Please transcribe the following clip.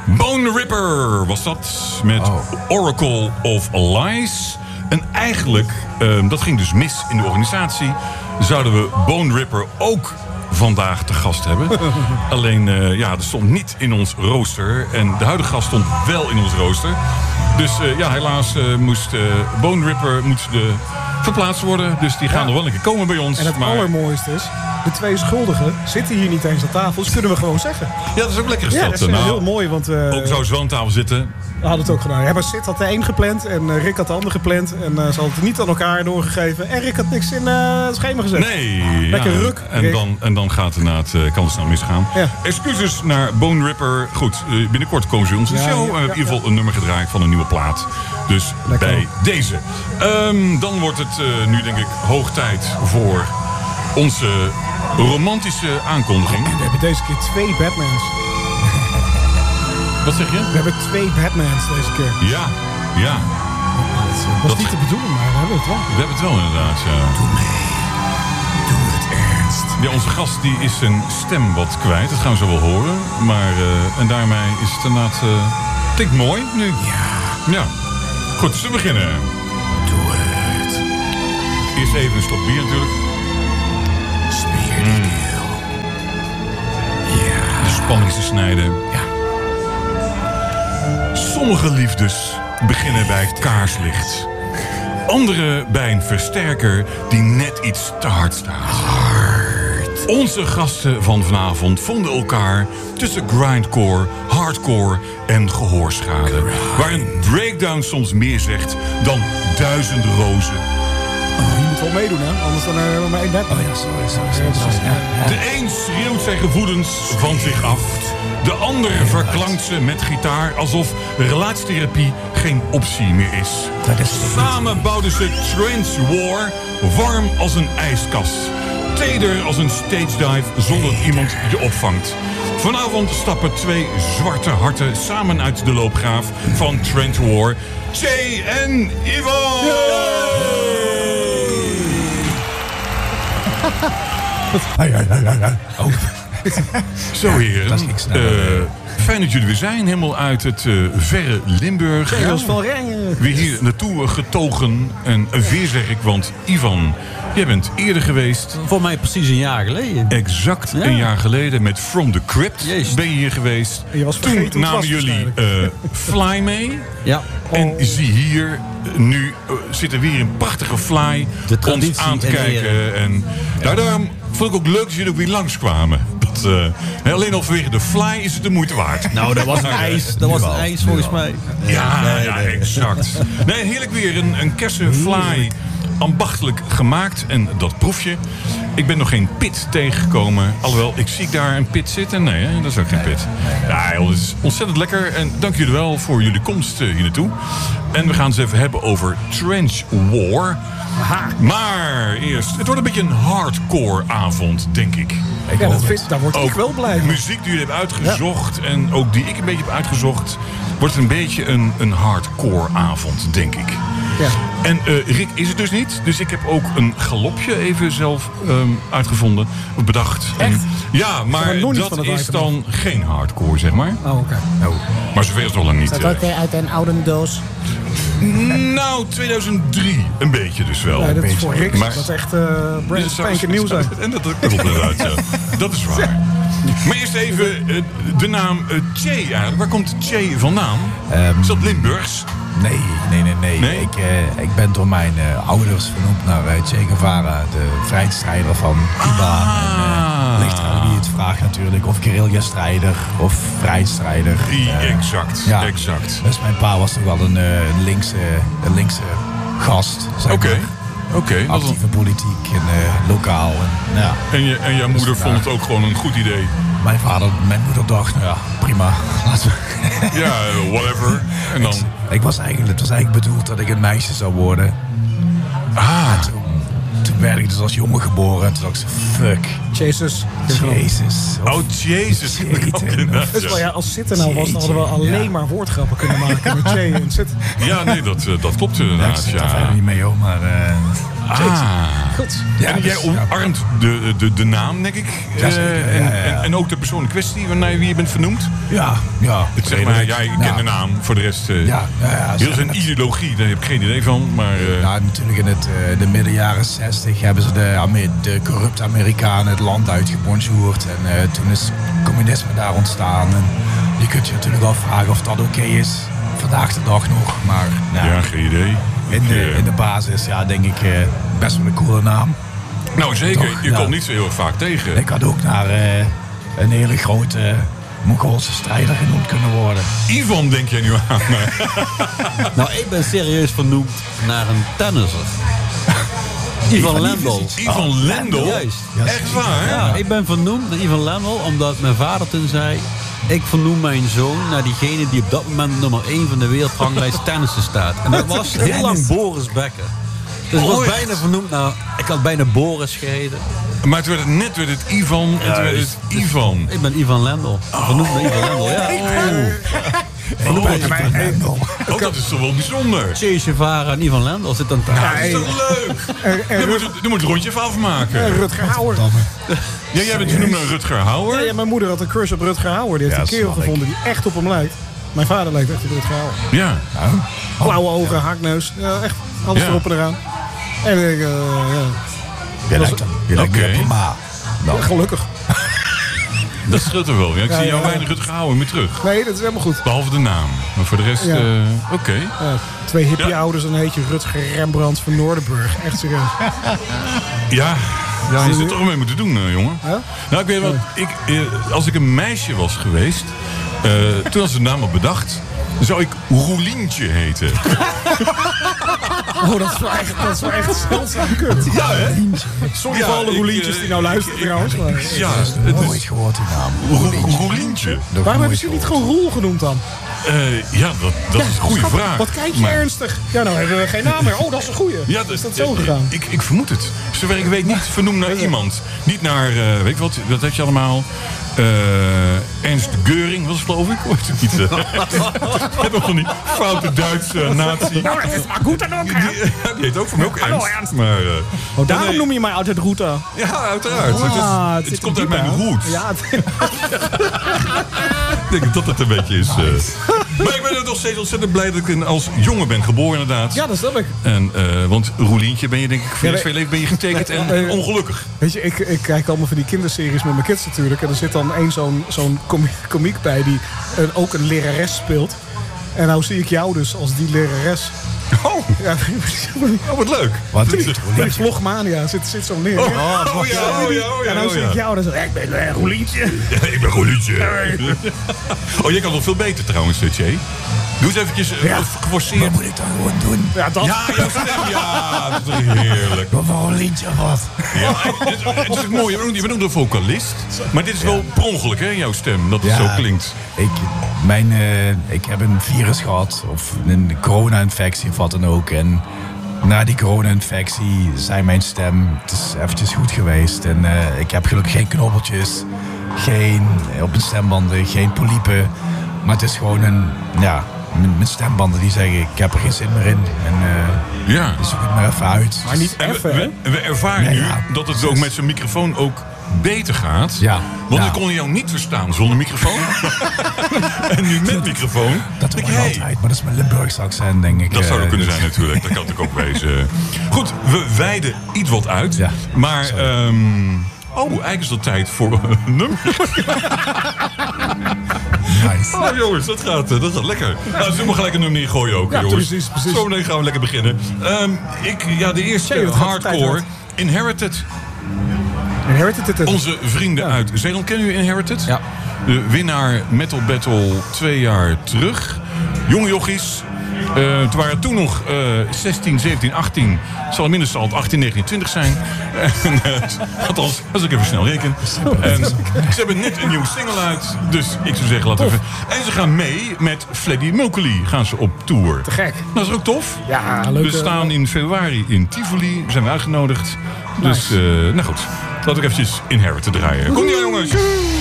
Bone Ripper was dat, met Oracle of Lies. En eigenlijk, dat ging dus mis in de organisatie. Zouden we Bone Ripper ook vandaag te gast hebben. Alleen, dat stond niet in ons rooster. En de huidige gast stond wel in ons rooster. Dus helaas moest Bone Ripper verplaatst worden. Dus die gaan nog wel een keer komen bij ons. En het allermooiste is, de twee schuldigen zitten hier niet eens aan tafel. Dus kunnen we gewoon zeggen. Ja, dat is ook lekker gesteld. Ja, dat is heel mooi. Want, ook zou ze wel aan tafel zitten. We hadden het ook gedaan. Ja, maar Sid had de een gepland en Rick had de ander gepland. En ze hadden het niet aan elkaar doorgegeven. En Rick had niks in het schema gezet. Nee. Lekker ruk. En dan gaat kan het snel misgaan. Ja. Excuses naar Bone Ripper. Goed, binnenkort komen ze bij ons in de show. We hebben in ieder geval een nummer gedraaid van een nieuwe plaat. Dus lekker. Bij deze. Dan wordt het nu denk ik hoog tijd voor onze romantische aankondiging. En we hebben deze keer 2 Batmans. Wat zeg je? We hebben 2 Batmans deze keer. Ja. Dat was niet de bedoeling, maar we hebben het wel. We hebben het wel inderdaad, ja. Doe mee. Doe het ernst. Ja, onze gast die is zijn stem wat kwijt. Dat gaan we zo wel horen. Maar, en daarmee is het inderdaad... klinkt mooi nu. Ja. Goed, zullen we beginnen? Doe het. Eerst even een slok bier natuurlijk. Smeer die keel. Ja. De spanning te snijden. Ja. Sommige liefdes beginnen bij kaarslicht. Andere bij een versterker die net iets te hard staat. Onze gasten van vanavond vonden elkaar tussen grindcore, hardcore en gehoorschade. Waar een breakdown soms meer zegt dan 1000 rozen. Je moet wel meedoen, hè? Anders dan hebben we maar 1 bed. Oh ja, sorry. De een schreeuwt zijn gevoelens van zich af. De ander verklankt ze met gitaar alsof relatietherapie geen optie meer is. Samen bouwden ze Trench War warm als een ijskas. Teder als een stage dive zonder dat iemand je opvangt. Vanavond stappen 2 zwarte harten samen uit de loopgraaf van Trench War. Jay en Ivan! Zo heren, fijn dat jullie weer zijn. Helemaal uit het verre Limburg. Weer hier naartoe getogen. En weer zeg ik, want Ivan, jij bent eerder geweest. Voor mij precies een jaar geleden. Exact een jaar geleden met From the Crypt ben je hier geweest. Je was vergeten. Toen namen jullie Fly mee. Ja. En zie hier, nu zit er weer een prachtige Fly ons aan te kijken. En daarom vond ik ook leuk dat jullie ook weer langskwamen. Alleen al vanwege de Fly is het de moeite waard. Nou, dat was een ijs. Dat was een ijs volgens mij. Ja, exact. Nee, heerlijk weer. Een kersenfly ambachtelijk gemaakt. En dat proef je. Ik ben nog geen pit tegengekomen. Alhoewel, ik zie daar een pit zitten. Nee, hè, dat is ook geen pit. Ja, joh, het is ontzettend lekker. En dank jullie wel voor jullie komst hier naartoe. En we gaan het eens even hebben over Trench War. Aha. Maar eerst, het wordt een beetje een hardcore avond, denk ik. Daar word ik wel blij van. Muziek die jullie hebben uitgezocht en ook die ik een beetje heb uitgezocht, wordt een beetje een hardcore avond, denk ik. Ja. En Rick is het dus niet. Dus ik heb ook een galopje even zelf uitgevonden. Bedacht. Echt? Ja, maar dat is dan geen hardcore, zeg maar. Oh, oké. Oh. Maar zover is het nog lang niet. Is dat ook uit een oude doos? Nou, 2003 een beetje dus wel. Ja, dat is voor Rick. Maar dat is echt brand spanking nieuw zijn. En dat klopt inderdaad, ja. Dat is waar. Maar eerst even de naam Che eigenlijk. Waar komt Che vandaan? Is dat Limburgs? Nee. Ik ben door mijn ouders vernoemd naar Che Guevara, de vrijheidsstrijder van Cuba. Ligt er wie het vraagt natuurlijk, of guerrilla-strijder of vrijheidsstrijder. Exact. Dus mijn pa was toch wel een linkse gast. Oké. Actieve politiek en lokaal. En jouw moeder vond het ook gewoon een goed idee? Mijn moeder dacht, nou ja, prima. Laten we. Ja, whatever. En dan? Het was eigenlijk bedoeld dat ik een meisje zou worden. Toen werd ik dus als jongen geboren. En toen dacht ik, fuck. Jezus. Oh, Jezus. Dus wel, ja, als zitten nou was, dan hadden we alleen maar woordgrappen kunnen maken met Che en zitten. Ja, nee, dat klopt inderdaad. Ik zit er verder niet mee, hoor. Maar Goed. Ja, en jij omarmt de naam, denk ik. En ook de persoon in kwestie naar wie je bent vernoemd. Ja. Zeg maar, jij kent de naam. Voor de rest, heel zijn ideologie, daar heb ik geen idee van. Maar, natuurlijk in de midden jaren 60 hebben ze de corrupte Amerikanen het land uitgebonjourd. En toen is communisme daar ontstaan. En je kunt je natuurlijk afvragen of dat oké is. Vandaag de dag nog. Maar geen idee. In de basis, denk ik, best wel een coole naam. Nou, zeker. Toch, je komt niet zo heel erg vaak tegen. Ik had ook naar een hele grote Mongoolse strijder genoemd kunnen worden. Ivan, denk jij nu aan? Nou, ik ben serieus vernoemd naar een tennisser. Ivan Lendl. Ivan Lendl? Juist. Echt waar? Ja, ik ben vernoemd naar Ivan Lendl omdat mijn vader toen zei... Ik vernoem mijn zoon naar diegene die op dat moment nummer 1 van de wereldranglijst tennissen staat. En dat was heel lang Boris Becker. Dus ik was bijna vernoemd naar... Ik had bijna Boris geheten. Maar toen werd het Ivan. En toen werd het Ivan. Ik ben Ivan Lendl. Vernoemd naar Ivan Lendl, Dat is toch wel bijzonder. Che Guevara en Ivan Lendl zitten aan tafel. Dat is toch leuk? Je moet het rondje even afmaken. Rutger Hauer. Ja, jij bent genoemd naar Rutger Hauer? Ja, mijn moeder had een crush op Rutger Hauer. Die heeft een kerel gevonden die echt op hem lijkt. Mijn vader lijkt echt op Rutger Hauer. Ja. Blauwe ogen, hakneus. Ja, echt alles erop en eraan. En ik, Je lijkt prima. gelukkig. Dat scheelt er wel. Ja, ik zie jou weinig Rutger Hauer meer terug. Nee, dat is helemaal goed. Behalve de naam. Maar voor de rest, oké. 2 hippie-ouders en een heetje Rutger Rembrandt van Noordenburg. Echt serieus. Ja, je zit toch mee moeten doen, jongen. Ja? Nou, ik weet wat. Als ik een meisje was geweest, toen was de naam al bedacht, dan zou ik Roelientje heten. Oh, dat is wel echt zeldzaam kut. Ja, hè? Sorry voor alle Roelientjes die nou luisteren trouwens. Maar... Ja, het is nooit gehoord die naam. Roelientje. Waarom hebben ze niet gewoon Roel genoemd dan? Dat is een goede vraag. Wat kijk je ernstig? Ja, nou hebben we geen naam meer. Oh, dat is een goeie. Ja, is dat zo gegaan? Ik vermoed het. Zover ik weet niet vernoemd naar iemand. Niet naar, weet ik wat heb je allemaal? Ernst Göring was het, geloof ik. Hoort het niet? Het was van die foute Duitse nazi. Nou, dat is maar goed dan ook, hè? Die heet ook van mij ook Hallo, Ernst. Maar, daarom noem je mij altijd Ruta. Ja, uiteraard. Het komt uit mijn roots. Ja, Ik denk dat het een beetje is. Maar ik ben er nog steeds ontzettend blij dat ik als jongen ben geboren, inderdaad. Ja, dat snap ik. En, want Roelientje ben je, denk ik, voor je leven ben je getekend en ongelukkig. Weet je, ik kijk allemaal van die kinderseries met mijn kids natuurlijk. En er zit dan zo'n komiek bij die ook een lerares speelt. En nou zie ik jou dus als die lerares. Oh, ja, wat leuk. Wat is het? Vlogmania zit zo neer. En nou zie ik jou dus. Ik ben Roelientje. Ja, ik ben Roelientje. Oh, jij kan nog veel beter trouwens, Che. Doe eens eventjes geforceerd. Wat moet ik dan gewoon doen? Ja, dat. Ja, jouw stem. Ja, dat is heerlijk. Wat voor een liedje wat? Ja, het is ook mooi. Je bent ook de vocalist. Maar dit is wel per ongeluk, hè, jouw stem. Dat het zo klinkt. Ik heb een virus gehad. Of een corona-infectie of wat dan ook. En na die corona-infectie zei mijn stem... Het is eventjes goed geweest. En ik heb gelukkig geen knobbeltjes. Geen op mijn stembanden. Geen polypen. Maar het is gewoon mijn stembanden die zeggen, ik heb er geen zin meer in. En dus zoek het maar even uit. Maar niet even, we ervaren nu dat het ook met zijn microfoon ook beter gaat. Ja. Want ik kon jou niet verstaan zonder microfoon. En nu met microfoon. Dat hoor ik altijd, maar dat is mijn Limburgse accent, denk ik. Dat zou er kunnen zijn natuurlijk, dat kan het ook wezen. Goed, we wijden iets wat uit. Ja. Maar, eigenlijk is het tijd voor een nummer. Nice. Oh jongens, dat gaat lekker. Nou, zullen we gelijk een nummer ingooien ook, jongens. Precies. Zo meteen gaan we lekker beginnen. De eerste hardcore, Inherited. Onze vrienden uit Zeeland. Kennen jullie Inherited? Ja. De winnaar Metal Battle 2 jaar terug. Jonge jochies. Het waren toen nog 16, 17, 18. Het zal minstens al 18, 19, 20 zijn. Althans, als ik even snel reken. En ze hebben net een nieuwe single uit. Dus ik zou zeggen, laten we even... En ze gaan mee met Freddie Mercury. Gaan ze op tour. Te gek. Dat is ook tof. Ja, leuk. We staan in februari in Tivoli. Zijn we uitgenodigd. Dus, nou goed. Laten we eventjes Inherited draaien. Kom hier, jongens.